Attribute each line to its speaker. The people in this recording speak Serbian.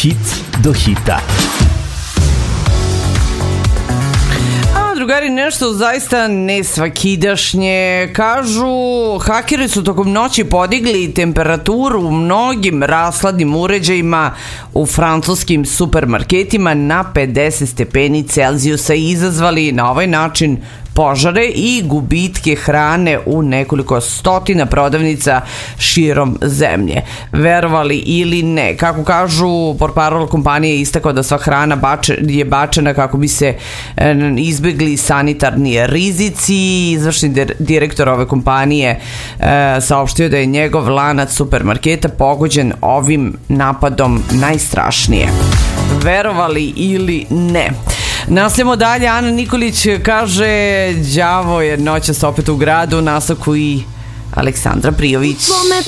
Speaker 1: hit do hita.
Speaker 2: Drugari, nešto zaista nesvakidašnje. Kažu, hakeri su tokom noći podigli temperaturu u mnogim rashladnim uređajima u francuskim supermarketima na 50 stepeni Celzijusa i izazvali na ovaj način požare i gubitke hrane u nekoliko stotina prodavnica širom zemlje. Verovali ili ne, kako kažu, portparol kompanije je istakao da sva hrana je bačena kako bi se izbegli sanitarni rizici. Izvršni direktor ove kompanije saopštio da je njegov lanac supermarketa pogođen ovim napadom najstrašnije. Verovali ili ne. Nastavljamo dalje. Ana Nikolić kaže: đavo je noćas opet u gradu, nastavku i Aleksandra Prijović.